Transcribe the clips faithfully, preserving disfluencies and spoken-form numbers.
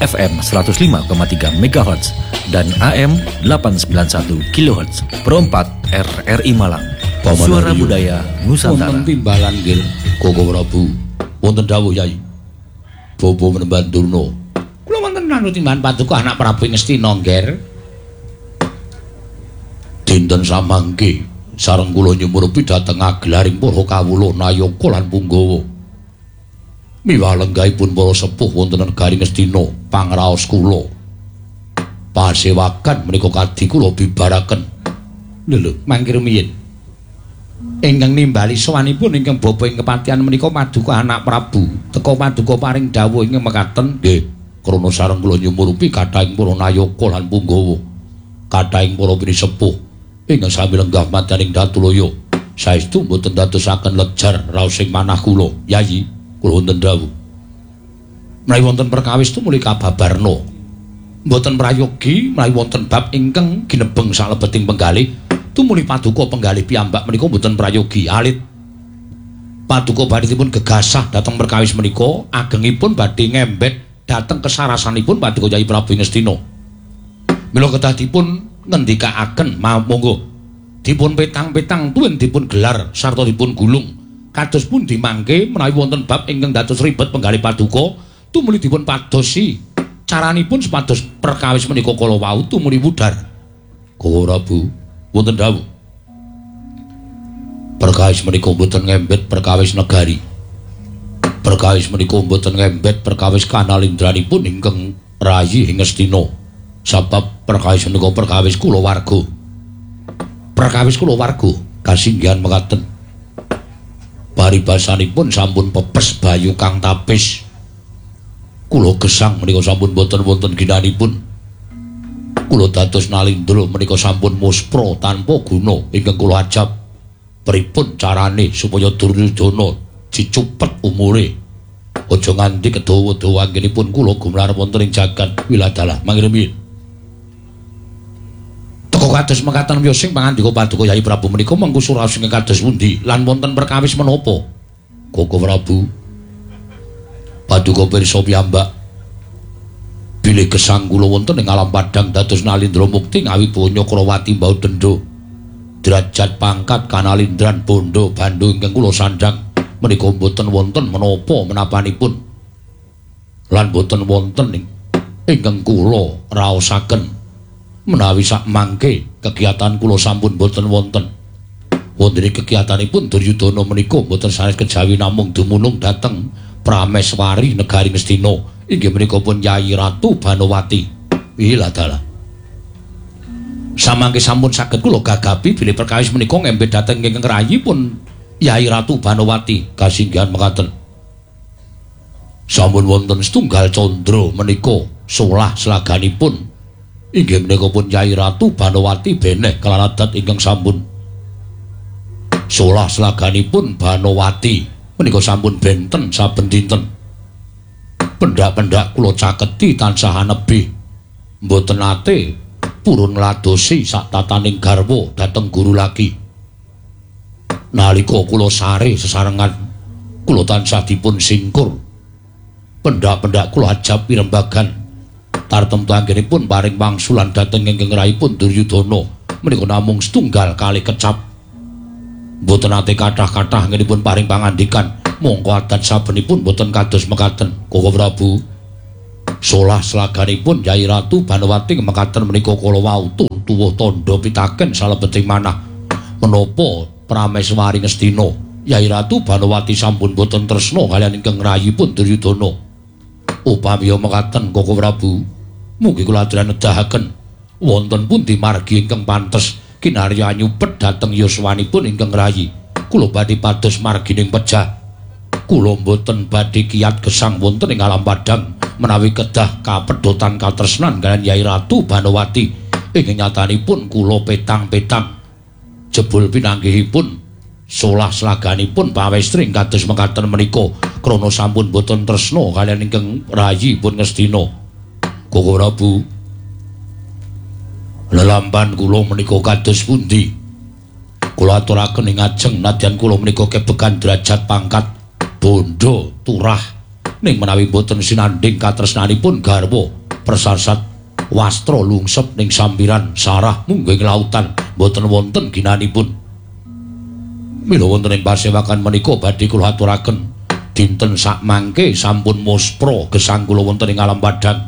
F M seratus lima koma tiga megahertz dan A M delapan sembilan satu kilohertz. Perempat R R I Malang. Suara Budaya Nusantara. Wonten timbalan nggih Koko Prabu. Wonten dawuh Yai. Bobo menemban Durna. Kula wonten anu timbalan paduka anak Prabu Ngastina ngger. Dinten samangke sareng kula nyumurupi dhateng agelaring para kawula Nayaka lan Punggawa. Miwah lenggahipun para sepuh wonten negari Ngastina pangraos kula. Pasewakan menika kadhi kula bibaraken. Lho lho, mangkir rumiyin. Ingkang nimbali sowanipun ingkang bapa ing kepatihan menika Paduka anak Prabu. Teka Paduka paring dawuh ing mekaten. Nggih, krana sareng kula nyumurupi kathahing para Nayaka lan Punggawa. Kathahing para pinisepuh ingkang sami lenggah madyaning Datulaya. Saestu mboten dadosaken lejar raosing manah kula, Yayi. Kula wonten dawuh. Menawi wonten perkawis tumuli kababarna. Mboten prayogi menawi wonten bab ingkang ginebeng salebeting penggalih tumuli Paduka penggalih piyambak menika mboten prayogi alit. Paduka badhepun gegasah dhateng perkawis menika agengipun badhe ngembet dhateng kesarasanipun Paduka Yai Prabu Ngastina. Mila kedah dipun ngendikaaken monggo dipun petang-petang tuwin dipun gelar sarta dipun gulung. Kados pun dimangke menawi wonten bab ingkang dados ribet penggalih Paduka tumuli dipun padosi caranipun supados perkawis menika kala wau tumuli wudhar. Koko Prabu wonten dawuh. Perkawis menika mboten ngembet perkawis negari. Perkawis menika mboten ngembet perkawis kanalindranipun ingkang rayi ing Ngastina. Sebab perkawis menika perkawis kulawarga. Perkawis kulawarga kasinggihan mekaten. Paribasanipun sampun pepes bayu kang tapis. Kula gesang menika sampun boten wonten ginanipun. Kula dados nalindra menika sampun muspra tanpa guna ingkang kula ajab. Pripun carane supaya Duryudana dicupet umure? Aja nganti kedawa-dawa anggenipun kula gumlar wonten ing jagat Wiladala. Mangiremi. Teka kados mekaten miyosing pangandika Paduka Yai Prabu menika mengku suraos ing kados pundi lan wonten perkawis menapa? Koko Prabu. Paduka pirsa piyambak. Bilih gesang kula wonten ing alam padang dados nalindra mukti ngawi Banyakrawati mbau dendha. Derajat pangkat kanalindran bondo bandho ingkang kula sandhang menika mboten wonten menapa menapanipun. Lan mboten wonten ingkang kula raosaken. Menawi sak mangke kegiatan kula sampun boten wonten. Wonten kegiatanipun Duryudana menika boten sanes kejawi namung dumunung dhateng Prameswari negari Ngastina. Inggih menika pun Yai Ratu Banowati. Wiladala. Samangke sampun saged kula gagapi bilih perkawis menika ngembet dhateng ingkang rayipun Yai Ratu Banowati kasinggihan mekaten. Sampun wonten setunggal candra menika solah selaganipun. Inggih menika pun Yai Ratu Banowati beneh kelaradat ingkang sampun solah selaganipun Banowati menika sampun benten saben dinten. Pendak-pendak kula caketi tansah anebih mboten nate purun ngladosi sak tataning garwa dhateng guru lagi. Nalika kula sare sesarengan kula tansah dipun singkur. Pendak-pendak kula ajab pirembagan tartemtu anggenipun paring wangsulan dhateng ingkang rayipun Duryudana menika namung setunggal kali kecap. Mboten nate kathah-kathah anggenipun paring pangandikan mongko adat sabenipun mboten kados mekaten. Koko Prabu. Solah selaganipun Yai Ratu Banowati mekaten menika kala wau tuwuh tandha pitaken salebeting manah menapa Prameswari Ngastina Yai Ratu Banowati sampun boten tresna kaliyan ingkang rayipun Duryudana. Upami mekaten Koko Prabu, mugi kula ajaran nedahaken wonten pundi margi ingkang pantes kinarya nyupet dhateng yuswanipun ingkang rayi. Kula badhe pados margining pejah. Kula mboten badhe kiyat gesang wonten ing alam padang menawi kedah kapedhotan katresnan kaliyan Yai Ratu Banowati. Ing nyatanipun kula petang-petang jebul pinanggihipun solah selaganipun pawestring kados mekaten menika krana sampun boten tresna kaliyan ingkang rayipun Ngastina. Koko Prabu. Lelampan kula menika kados pundi? Kula aturaken ing ajeng nadyan kula menika kebekan derajat pangkat bondo turah ning menawi boten sinanding katresnanipun garwa persasat wastra lungsep ning sampiran sarah mungging lautan boten wonten ginanipun. Mila wonten ing pasewakan menika badhe kula aturaken dinten sak mangke sampun muspra gesang kula wonten ing alam padang.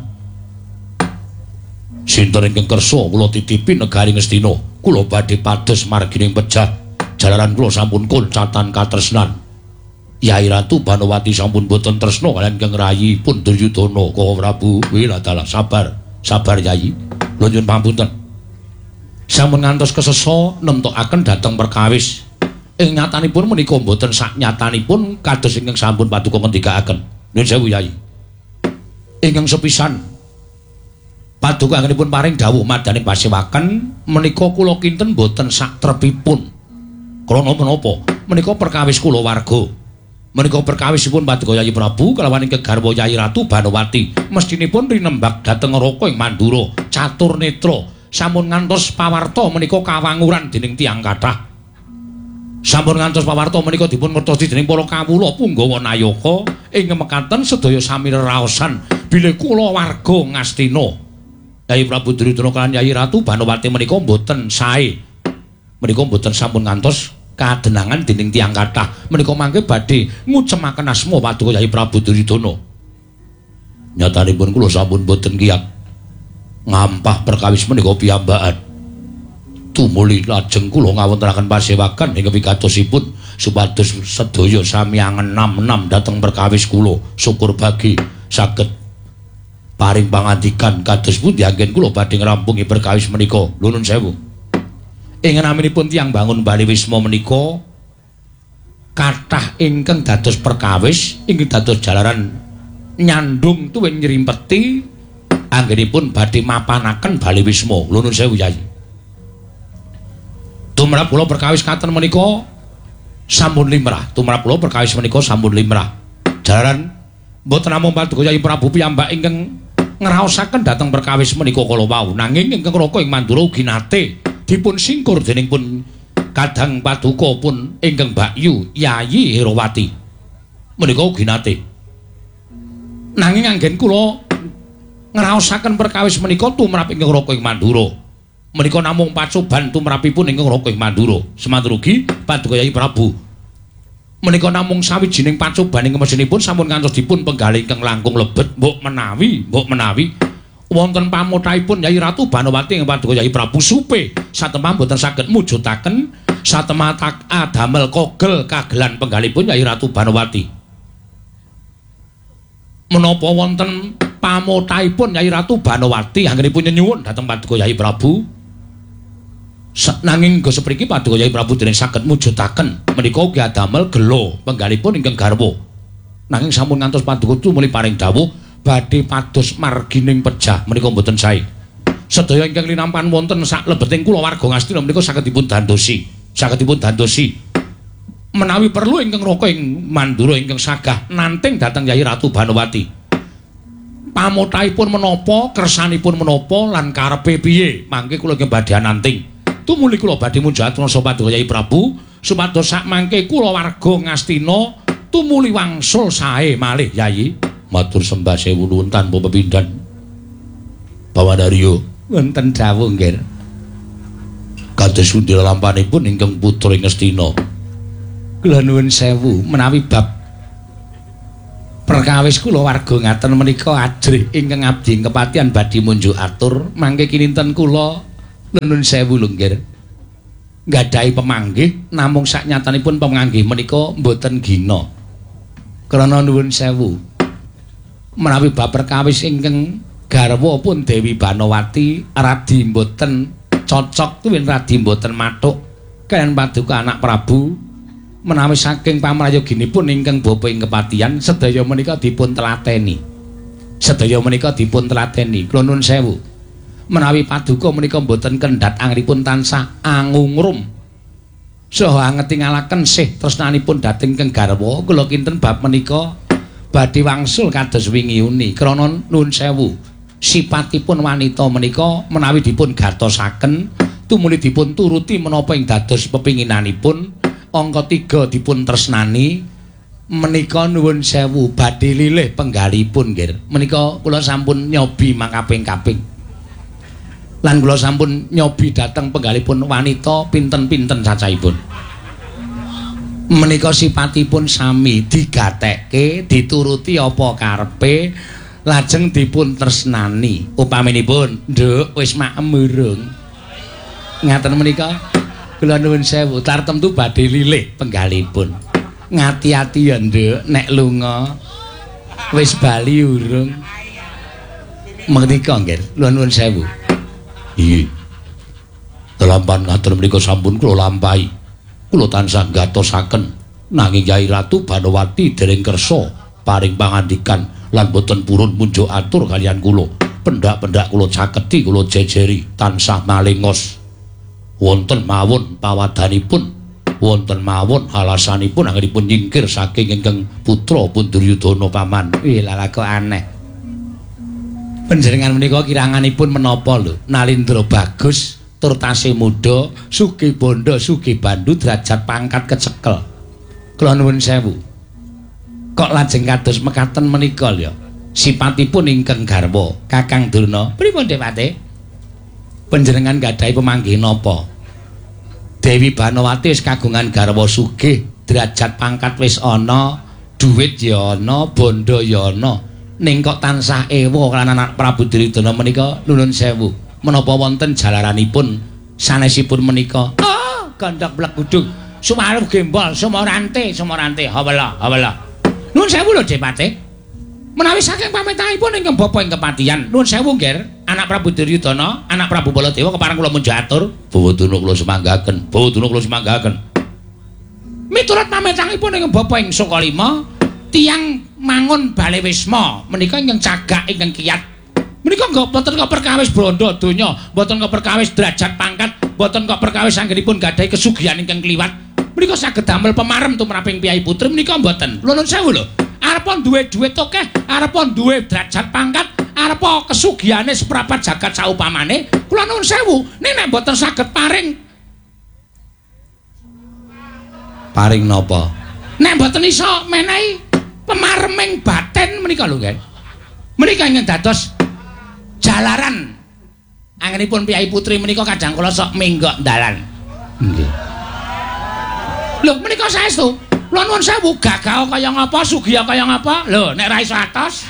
Sinten ingkang kersa kula titipi negari Ngastina, kula badhe pados margining pejah. Jalaran kula sampun koncatan katresnan. Yai Ratu Banowati sampun boten tresna kaliyan Kang Rayipun Duryudana Kawa Prabu. Wiladalah sabar, sabar Yai. Kula nyuwun pangapunten. Sampun ngantos kesesa nemtokaken dhateng perkawis. Ing nyatanipun menika boten sak nyatanipun kados ingkang sampun paduka ngendikaaken. Nuwun sewu Yai. Ingkang sepisan paduka anggenipun paring dawuh madaning pasewakan menika kula kinten boten sak trepipun. Krana menapa? Menika perkawis kula warga. Menika perkawisipun paduka Yai Prabu kalawan ingkang garwa Yai Ratu Banowati mestinipun rinembag dhateng Raka ing Mandura catur netra sampun ngantos pawarta menika kawanguran dening tiyang kathah. Sampun ngantos pawarta menika dipun ngertosi dening para kawula Punggawa Nayaka ing mekaten sedaya sami raosan bilih kula warga Ngastina. Yai Prabu Duryudana kaliyan Yai Ratu Banowati menika mboten sae. Menika mboten sampun ngantos kadenangan dening tiyang kathah. Menika mangke badhe ngucemaken asma paduka Yai Prabu Duryudana. Nyatanipun kula sampun boten kiyat ngampah perkawis menika piyambakan. Tumuli lajeng kula ngawontenaken pasewakan ing wigatosipun supados sedaya sami angenam-enam dhateng perkawis kula. Syukur bagi saged paring pangandikan kados pundi anggen kula badhe ngrampungi perkawis menika. Nuwun sewu. Ing naminipun tiyang bangun Bali Wisma menika kathah ingkang dados perkawis inggih dados jalaran nyandung tuwin nyrimpeti anggenipun badhe mapanaken Bali Wisma. Nuwun sewu Yai. Tumrap kula perkawis katen menika sampun limrah. Tumrap kula perkawis menika sampun limrah. Jalaran mboten namung paduka Yai Prabu piyambak ingkang ngraosaken dhateng perkawis menika kala wau, nanging ingkang Raka ing Mandura ugi nate dipun singkur dening pun kadang paduka pun ingkang Bakyu Yayi Herawati. Menika ugi nate. Nanging anggen kula ngraosaken perkawis menika tumrap ingkang Raka ing Mandura. Menika namung pacoban tumrapipun ingkang Raka ing Mandura. Semanten ugi paduka Yai Prabu. Menika namung sawijining pacoban ingkang mesinipun sampun ngantos dipun penggalih ingkang langkung lebet. Mbok menawi, mbok menawi wonten pamothaipun Yai Ratu Banowati ing paduka Yai Prabu supe satemah boten saged mujudaken satemah tak adamel kogel kagelan penggalipun Yai Ratu Banowati. Menapa wonten pamothaipun Yai Ratu Banowati anggenipun nyuwun dhateng paduka Yai Prabu nanging go sepriki paduka Yai Prabu dereng saged mujudaken menika ugi adamel gelo penggalipun ingkang garwa. Nanging sampun ngantos paduka tumuli paring dawuh badhe pados margining pejah menika mboten sae. Sedaya ingkang linampan wonten sak lebeting kula warga Ngastina menika saged dipun dandosi, saged dipun dandosi. Menawi perlu ingkang Raka ing Mandura ingkang sagah nanting dhateng Yai Ratu Banowati. Pamothaipun menapa, kersanipun menapa lan karepe piye, mangke kula nggih badhe nanting. Tumuli kula badhe munjahaken sapa paduka Yai Prabu supados sak mangke kula warga Ngastina tumuli wangsul sae malih Yai. Matur sembah sewu nuwun tanpa pepindhan. Bawandarya wonten dawuh nggih. Kados pundi lampanipun ingkang putra ing Ngastina. Kula nuwun sewu menawi bab perkawis kula warga ngaten menika ajrih ingkang abdi kepatihan badhe munjuk atur mangke kinten kula nuwun sewu lho nggih. Nggadahi pemanggih namung saknyatanipun pemanggih menika mboten gina. Krana nuwun sewu menawi bab perkawis ingkang garwa pun Dewi Banowati radi mboten cocok tuwin radi mboten mathuk kaliyan paduka anak Prabu menawi saking pamrayoginipun ingkang bapa ing kepatihan sedaya menika dipun telateni. Sedaya menika dipun telateni. Kula nuwun sewu. Menawi paduka menika mboten kendhat anggenipun tansah angungrum saha angetingalaken sih tresnanipun dhateng ingkang garwa kula kinten bab menika badhe wangsul kados wingi uni. Krana nuwun sewu. Sipatipun wanita menika menawi dipun gatosaken tumuli dipun turuti menapa ing dados pepinginanipun. Angka tiga dipun tresnani Menika nuwun sewu badhe lilih penggalipun nggih. Menika kula sampun nyobi makaping-kaping. Lan kula sampun nyobi dhateng penggalipun wanita pinten-pinten cacahipun. Menika sipatipun sami digatekke, dituruti apa karepe, lajeng dipun tresnani. Upaminipun, Nduk wis maem urung. Ngaten menika kula nuwun sewu tartemtu badhe lilih penggalipun. Ngati-ati ya Nduk nek lunga wis bali urung. Menika nggih kula nuwun sewu. Nggih. Telampan ngaten menika sampun kula lampahi. Kula tansah gatosaken nanging Kyai Ratu Banowati dereng kersa paring pangandikan lan boten purun munjuk atur kaliyan kula. Pendak-pendak kula caketi kula jejeri tansah malengos. Wonten mawon pawadanipun wonten mawon alasanipun anggenipun nyingkir saking ingkang putra pun Duryudana paman. Wih lala kok aneh. Panjenengan menika kiranganipun menapa lho? Nalindra bagus, tur tasih muda, sugih bondo, sugih bandu, derajat pangkat kecekel. Kula nuwun sewu. Kok lajeng kados mekaten menika lho? Sipatipun ingkang garwa Kakang Durna. Pripun Dewate? Panjenengan gadahi pamanggih napa? Dewi Banowati wis kagungan garwa sugih, derajat pangkat wis ana, dhuwit ya ana, bondo ya ana. Ning kok tansah ewa kan anak Prabu Duryudana menika nuwun sewu. Menapa wonten jalaranipun sanesipun menika? Oh, gandhak blekudung, sumaruh gembol, sumorante, sumorante, hawala, hawala. Nuwun sewu lho, Depate. Menawi saking pamitahipun ingkang bapa ing kepatihan, nuwun sewu nggih, anak Prabu Duryudana, anak Prabu Baladewa kepareng kula munjuk atur. Bawaduna kula semanggaken, bawaduna kula semanggaken. Miturut pamitahipun ingkang bapa ing Sukalima, tiyang mangun Bale Wisma menika ingkang cagak ingkang kiyat. Menika nggih boten kok perkawis branda donya, boten kok perkawis derajat pangkat, boten kok perkawis anggenipun gadahi kesugihan ingkang kliwat. Menika saged damel pemarem tumraping piyai putri menika mboten. Nuwun sewu lho. Arepa duwe dhuwit akeh, arepa duwe derajat pangkat, arepa kesugihane seprapat jagat saupamane, kula nuwun sewu, nek nek mboten saged paring paring napa? Nek mboten iso menehi pemareming batin menika lho, nggih. Menika ingkang dados jalaran anggenipun piyai putri menika kadang kula sok menggok dalan. Nggih. Lho menika saestu kula nuwun sewu gagah kaya ngapa sugih kaya ngapa lho nek ra iso atos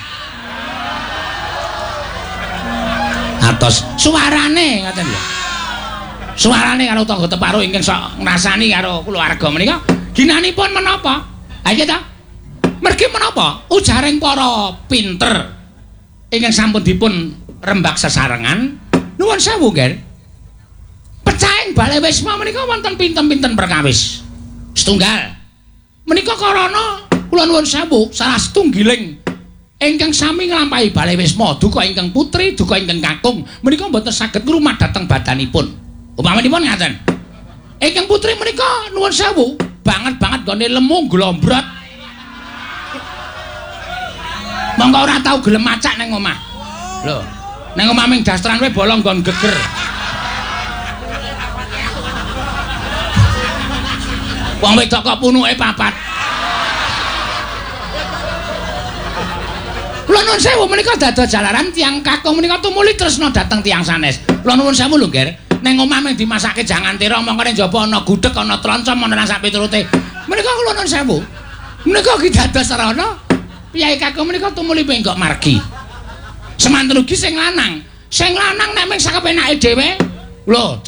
atos suarane ngoten lho suarane karo tangga teparo ingkang sok ngrasani karo kulawarga menika ginanipun menapa ha iki ta mergi menapa ujaring para pinter ingkang sampun dipun rembak sesarengan nuwun sewu nggih pecahing Bale Wisma menika wonten pinten-pinten perkawis setunggal menika karana kula nuwun sewu salah setunggiling ingkang sami nglampahi Bale Wisma duka ingkang putri duka ingkang kakung menika mboten saged ngrumat dhateng badanipun upamanipun ngaten ingkang putri menika nuwun sewu banget-banget gone lemu glombrot monggo ora tau gelem macak ning omah lho ning omah ming dastran wae bolong nggon geger wong wedok kok punuke papat. Kula nuwun sewu menika dados jalaran tiyang kakung menika tumuli tresna dhateng tiyang sanes. Kula nuwun sewu lho, Nger. Ning omah mung dimasake jangan tira mongko ning njaba ana gudheg ana troncom ana sak piturute. Menika kula nuwun sewu. Menika ki dados sarana piyai kakung menika tumuli penggok margi. Semanten ugi sing lanang. Sing lanang nek mung sakepenake dhewe lho